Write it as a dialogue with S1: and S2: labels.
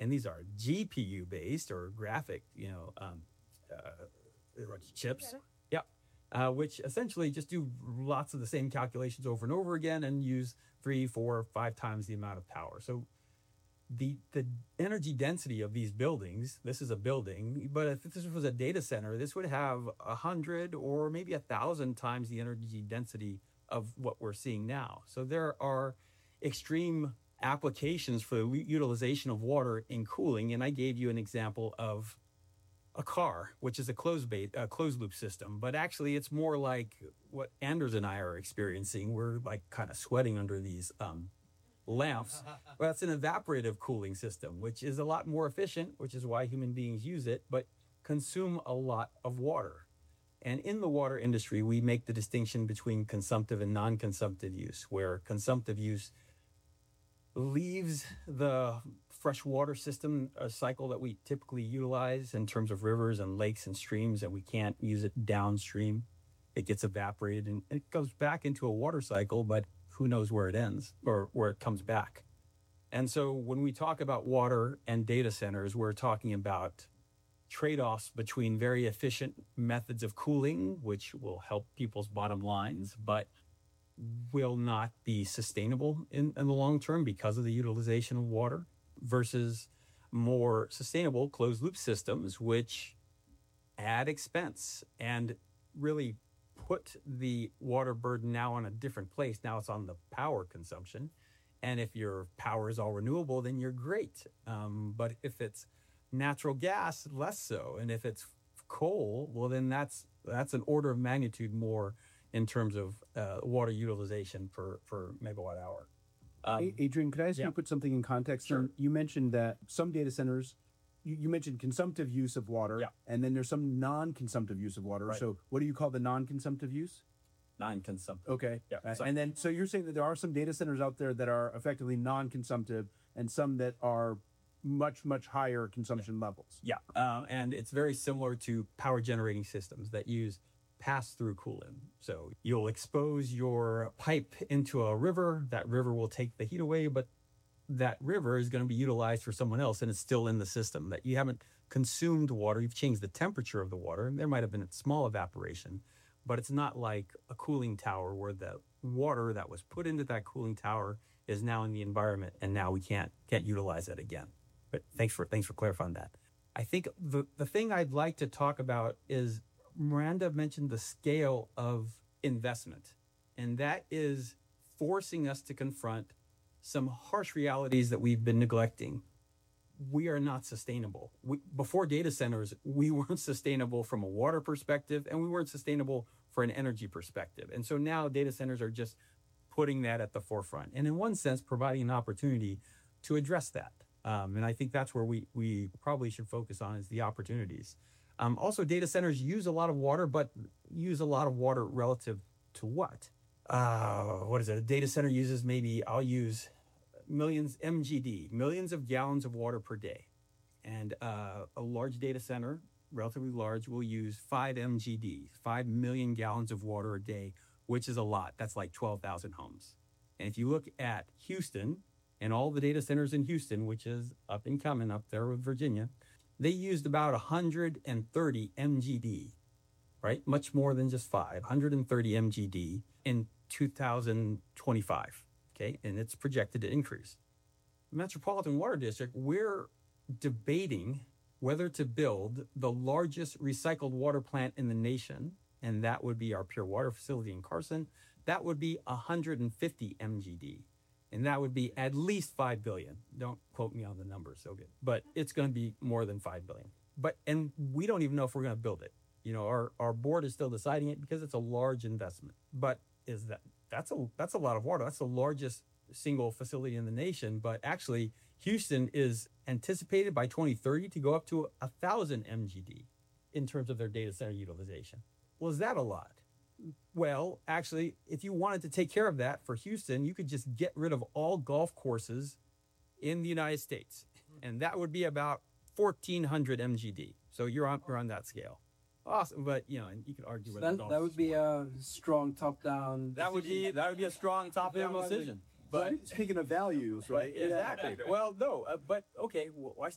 S1: and these are GPU based or graphic, chips. Yeah. Which essentially just do lots of the same calculations over and over again and use 3, 4, 5 times the amount of power. So the energy density of these buildings, this is a building, but if this was a data center, this would have 100 or maybe 1,000 times the energy density of what we're seeing now. So there are extreme applications for the utilization of water in cooling. And I gave you an example of a car, which is a closed loop system, but actually it's more like what Anders and I are experiencing. We're like kind of sweating under these lamps. Well, it's an evaporative cooling system, which is a lot more efficient, which is why human beings use it, but consume a lot of water. And in the water industry, we make the distinction between consumptive and non-consumptive use, where consumptive use leaves the freshwater system, a cycle that we typically utilize in terms of rivers and lakes and streams, and we can't use it downstream. It gets evaporated and it goes back into a water cycle, but who knows where it ends or where it comes back. And so when we talk about water and data centers, we're talking about trade-offs between very efficient methods of cooling, which will help people's bottom lines, but will not be sustainable in the long term because of the utilization of water, versus more sustainable closed loop systems, which add expense and really put the water burden now on a different place. Now it's on the power consumption. And if your power is all renewable, then you're great. But if it's natural gas, less so. And if it's coal, well, then that's an order of magnitude more in terms of water utilization per megawatt hour.
S2: Adrian, could I ask you to put something in context?
S1: Sure.
S2: You mentioned that some data centers, you mentioned consumptive use of water, and then there's some non-consumptive use of water.
S1: Right.
S2: So what do you call the non-consumptive use?
S1: Non-consumptive.
S2: Okay.
S1: Yeah.
S2: And then, so you're saying that there are some data centers out there that are effectively non-consumptive and some that are much, much higher consumption levels.
S1: Yeah. And it's very similar to power generating systems that use pass-through cooling. So you'll expose your pipe into a river. That river will take the heat away, but that river is going to be utilized for someone else, and it's still in the system. That you haven't consumed water. You've changed the temperature of the water. There might have been a small evaporation, but it's not like a cooling tower where the water that was put into that cooling tower is now in the environment, and now we can't utilize it again. But thanks for clarifying that. I think the thing I'd like to talk about is Miranda mentioned the scale of investment, and that is forcing us to confront some harsh realities that we've been neglecting. We are not sustainable. Before data centers, we weren't sustainable from a water perspective, and we weren't sustainable for an energy perspective. And so now data centers are just putting that at the forefront, and in one sense, providing an opportunity to address that. And I think that's where we probably should focus on, is the opportunities. Also, data centers use a lot of water, but use a lot of water relative to what? What is it? A data center uses I'll use millions, MGD, millions of gallons of water per day. And a large data center, relatively large, will use 5 MGD, 5 million gallons of water a day, which is a lot. That's like 12,000 homes. And if you look at Houston and all the data centers in Houston, which is up and coming up there with Virginia, they used about 130 MGD, right? Much more than just 5, 130 MGD in 2025, okay? And it's projected to increase. Metropolitan Water District, we're debating whether to build the largest recycled water plant in the nation, and that would be our pure water facility in Carson. That would be 150 MGD. And that would be at least 5 billion. Don't quote me on the numbers, so good. But it's going to be more than 5 billion. And we don't even know if we're going to build it. Our board is still deciding it because it's a large investment. But that's a lot of water. That's the largest single facility in the nation. But actually, Houston is anticipated by 2030 to go up to 1,000 MGD in terms of their data center utilization. Well, is that a lot? Well, actually, if you wanted to take care of that for Houston, you could just get rid of all golf courses in the United States. And that would be about 1,400 MGD. So you're on that scale. Awesome. But, and you could argue with
S3: that would be a strong top-down
S1: That would be a strong top-down decision.
S2: But speaking of values, right?
S1: Exactly. Well, no, but okay. Well,